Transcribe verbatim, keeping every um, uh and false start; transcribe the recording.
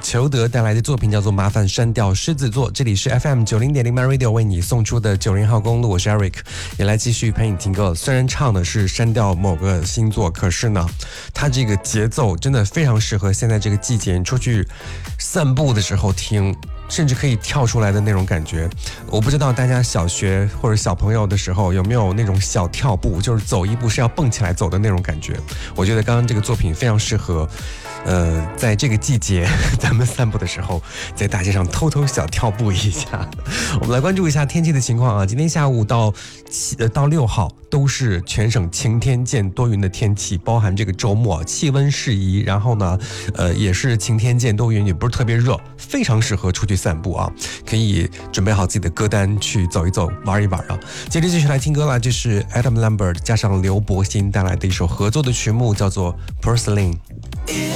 裘德带来的作品叫做《麻烦删掉狮子座》，这里是 F M 九零点零 My Radio 为你送出的九零号公路，我是 Eric， 也来继续陪你听歌。虽然唱的是删掉某个星座，可是呢，它这个节奏真的非常适合现在这个季节，你出去散步的时候听。甚至可以跳出来的那种感觉，我不知道大家小学或者小朋友的时候有没有那种小跳步，就是走一步是要蹦起来走的那种感觉。我觉得刚刚这个作品非常适合，呃，在这个季节咱们散步的时候，在大街上偷偷小跳步一下。我们来关注一下天气的情况啊，今天下午到七呃到六号都是全省晴天见多云的天气，包含这个周末气温适宜，然后呢，呃，也是晴天见多云，也不是特别热，非常适合出去散步啊，可以准备好自己的歌单去走一走玩一玩啊。接着继续来听歌了，这是 Adam Lambert 加上刘柏辛带来的一首合作的曲目，叫做 Porcelain。